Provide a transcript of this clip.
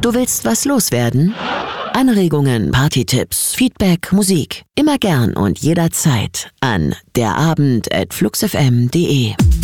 Du willst was loswerden? Anregungen, Partytipps, Feedback, Musik. Immer gern und jederzeit an derabend@fluxfm.de.